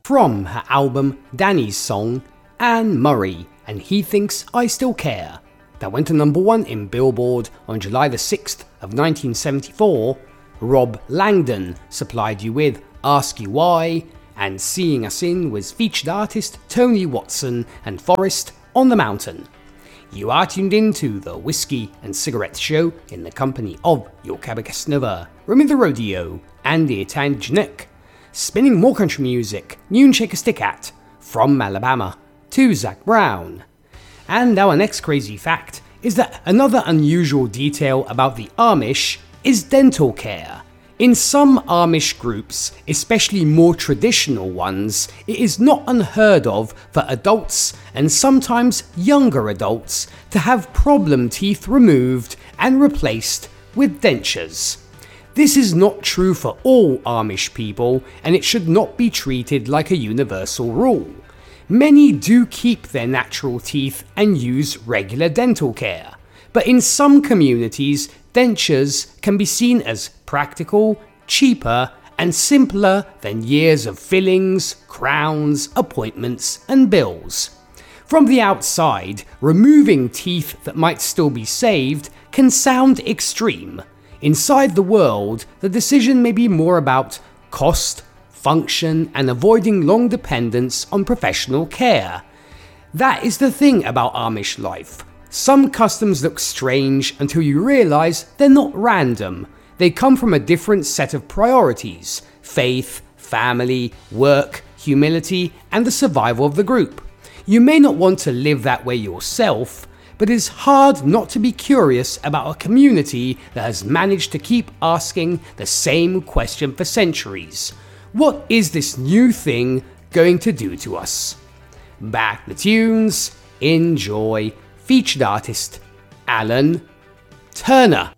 from her album Danny's Song, Anne Murray and He Thinks I Still Care, that went to number 1 in Billboard on July the 6th of 1974. Rob Langdon supplied you with Ask You Why, and Seeing Us In was featured artist Tony Watson and Forest on the Mountain. You are tuned into the Whiskey and Cigarette Show in the company of your Cabacasnova, Remy the Rodeo, and the Italian Chinook, spinning more country music, Noon Shake a Stick At, from Alabama to Zac Brown. And our next crazy fact is that another unusual detail about the Amish is dental care. In some Amish groups, especially more traditional ones, it is not unheard of for adults and sometimes younger adults to have problem teeth removed and replaced with dentures. This is not true for all Amish people, and it should not be treated like a universal rule. Many do keep their natural teeth and use regular dental care, but in some communities, dentures can be seen as practical, cheaper, and simpler than years of fillings, crowns, appointments, and bills. From the outside, removing teeth that might still be saved can sound extreme. Inside the world, the decision may be more about cost, function, and avoiding long dependence on professional care. That is the thing about Amish life. Some customs look strange until you realize they're not random. They come from a different set of priorities: faith, family, work, humility, and the survival of the group. You may not want to live that way yourself, but it's hard not to be curious about a community that has managed to keep asking the same question for centuries. What is this new thing going to do to us? Back the tunes, enjoy. Featured artist Alan Turner.